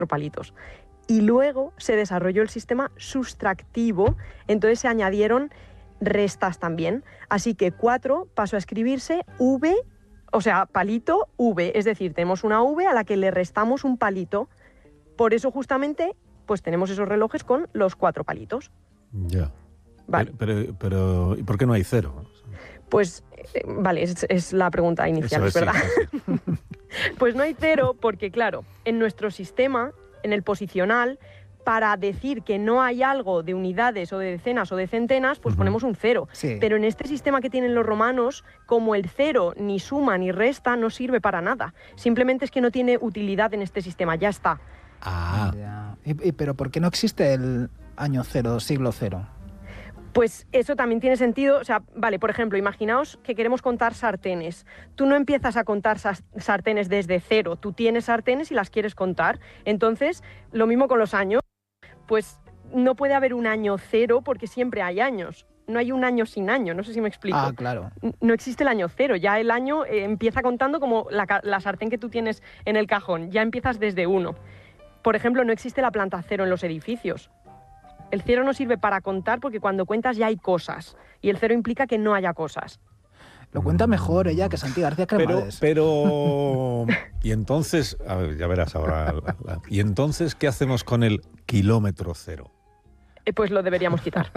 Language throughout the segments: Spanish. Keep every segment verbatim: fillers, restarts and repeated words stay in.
palitos. Y luego se desarrolló el sistema sustractivo, entonces se añadieron restas también. Así que cuatro pasó a escribirse V, o sea, palito V, es decir, tenemos una V a la que le restamos un palito. Por eso justamente pues tenemos esos relojes con los cuatro palitos. Ya. Vale. Pero, pero, pero ¿y por qué no hay cero? Pues, eh, vale, es, es la pregunta inicial, Eso es es, verdad. sí, sí. Pues no hay cero porque, claro, en nuestro sistema, en el posicional, para decir que no hay algo de unidades o de decenas o de centenas, pues uh-huh. ponemos un cero. Sí. Pero en este sistema que tienen los romanos, como el cero ni suma ni resta, no sirve para nada. Simplemente es que no tiene utilidad en este sistema, ya está. Ah. Ya. ¿Y, y, pero ¿por qué no existe el año cero, siglo cero? Pues eso también tiene sentido. O sea, vale, por ejemplo, imaginaos que queremos contar sartenes. Tú no empiezas a contar sartenes desde cero. Tú tienes sartenes y las quieres contar. Entonces, lo mismo con los años. Pues no puede haber un año cero porque siempre hay años. No hay un año sin año, no sé si me explico. Ah, claro. No existe el año cero. Ya el año eh, empieza contando como la, la sartén que tú tienes en el cajón. Ya empiezas desde uno. Por ejemplo, no existe la planta cero en los edificios. El cero no sirve para contar porque cuando cuentas ya hay cosas. Y el cero implica que no haya cosas. Lo cuenta mejor ella que Santi García Cremades. Pero, pero... Y entonces... A ver, ya verás ahora. La, la, ¿Y entonces qué hacemos con el kilómetro cero? Eh, pues lo deberíamos quitar.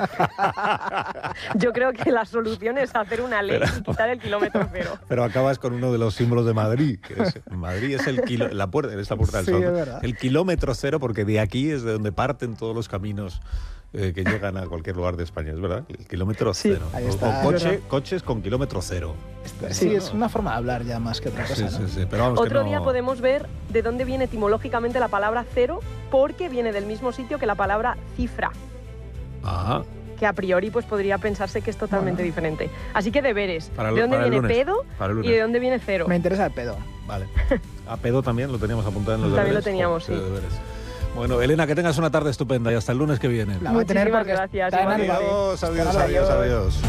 Yo creo que la solución es hacer una ley pero, y quitar el kilómetro cero. Pero acabas con uno de los símbolos de Madrid. Que es, Madrid es el kilo, la puerta, es la puerta del sí, sol. Es verdad. El kilómetro cero, porque de aquí es de donde parten todos los caminos eh, que llegan a cualquier lugar de España, ¿es verdad? El kilómetro sí, cero. Ahí está, o coche, coches con kilómetro cero. Sí, sí, es una forma de hablar ya más que otra cosa, sí, ¿no? sí, sí, pero vamos, Otro que no... día podemos ver de dónde viene etimológicamente la palabra cero, porque viene del mismo sitio que la palabra cifra. Ajá. Que a priori pues podría pensarse que es totalmente bueno. diferente. Así que deberes. Para el, ¿De dónde para viene el lunes, pedo para el lunes. y de dónde viene cero? Me interesa el pedo. Vale. A pedo también lo teníamos apuntado en los también deberes. También lo teníamos, sí. Deberes. Bueno, Elena, que tengas una tarde estupenda y hasta el lunes que viene. La voy a tener porque gracias. Está en adiós, adiós, adiós, adiós, adiós.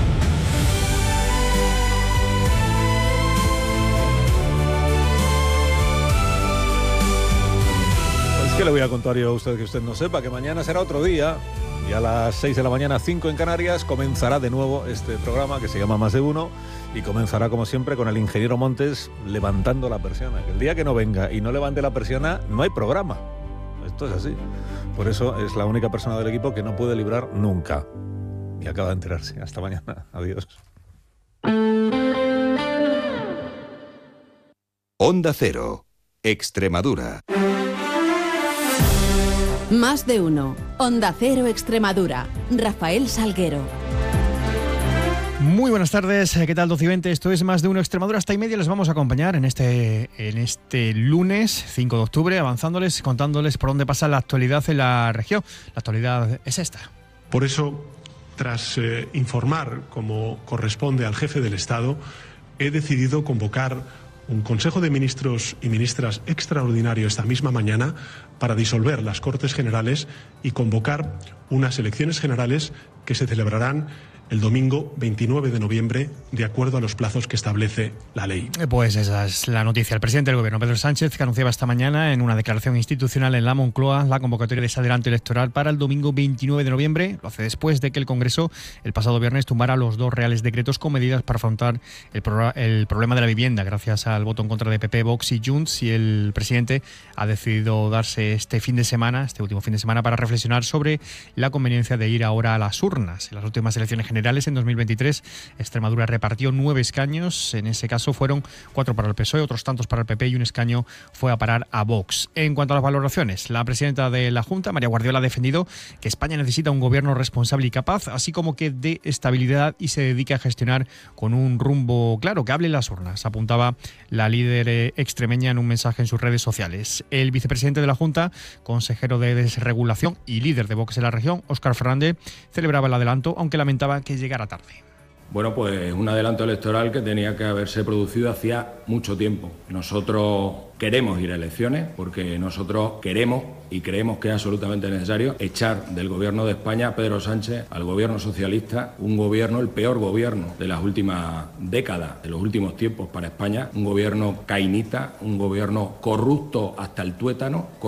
Pues que le voy a contar yo a usted que usted no sepa, que mañana será otro día. Y a las seis de la mañana, cinco en Canarias, comenzará de nuevo este programa que se llama Más de Uno y comenzará, como siempre, con el ingeniero Montes levantando la persiana. Que el día que no venga y no levante la persiana, no hay programa. Esto es así. Por eso es la única persona del equipo que no puede librar nunca. Y acaba de enterarse. Hasta mañana. Adiós. Onda Cero, Extremadura. Más de uno. Onda Cero Extremadura. Rafael Salguero. Muy buenas tardes, ¿qué tal? doce y veinte, esto es Más de Uno Extremadura. Hasta y media les vamos a acompañar en este, en este lunes cinco de octubre, avanzándoles, contándoles por dónde pasa la actualidad en la región. La actualidad es esta. Por eso, tras eh, informar como corresponde al jefe del Estado, he decidido convocar un Consejo de Ministros y Ministras extraordinario esta misma mañana para disolver las Cortes Generales y convocar unas elecciones generales que se celebrarán el domingo veintinueve de noviembre, de acuerdo a los plazos que establece la ley. Pues esa es la noticia. El presidente del Gobierno, Pedro Sánchez, que anunciaba esta mañana en una declaración institucional en la Moncloa la convocatoria de ese adelanto electoral para el domingo veintinueve de noviembre. Lo hace después de que el Congreso el pasado viernes tumbara los dos reales decretos con medidas para afrontar el, pro- el problema de la vivienda, gracias al voto en contra de P P, Vox y Junts. Y el presidente ha decidido darse este fin de semana, este último fin de semana, para reflexionar sobre la conveniencia de ir ahora a las urnas. En las últimas elecciones generales en dos mil veintitrés, Extremadura repartió nueve escaños. En ese caso fueron cuatro para el P S O E, otros tantos para el P P y un escaño fue a parar a Vox. En cuanto a las valoraciones, la presidenta de la Junta, María Guardiola, ha defendido que España necesita un gobierno responsable y capaz, así como que dé estabilidad y se dedique a gestionar con un rumbo claro, que hable en las urnas, apuntaba la líder extremeña en un mensaje en sus redes sociales. El vicepresidente de la Junta, consejero de Desregulación y líder de Vox en la región, Óscar Fernández, celebraba el adelanto, aunque lamentaba que llegara tarde. Bueno, pues un adelanto electoral que tenía que haberse producido hacía mucho tiempo. Nosotros queremos ir a elecciones porque nosotros queremos y creemos que es absolutamente necesario echar del gobierno de España a Pedro Sánchez, al gobierno socialista, un gobierno, el peor gobierno de las últimas décadas, de los últimos tiempos para España, un gobierno cainita, un gobierno corrupto hasta el tuétano.